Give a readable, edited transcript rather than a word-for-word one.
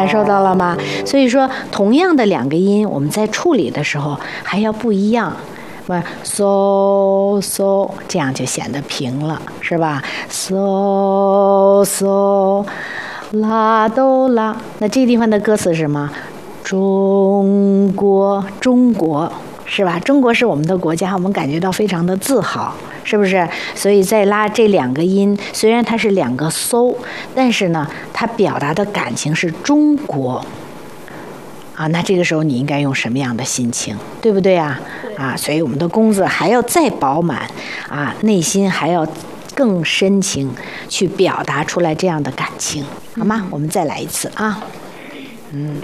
受到了吗？所以说，同样的两个音，我们在处理的时候还要不一样。嗦嗦，这样就显得平了，是吧？嗦嗦，拉哆拉。那这个地方的歌词是什么？中国，中国，是吧？中国是我们的国家，我们感觉到非常的自豪，是不是？所以在拉这两个音，虽然它是两个嗦，但是呢，它表达的感情是中国。啊，那这个时候你应该用什么样的心情，对不对啊？啊，所以我们的弓子还要再饱满，啊，内心还要更深情，去表达出来这样的感情，好吗？我们再来一次啊，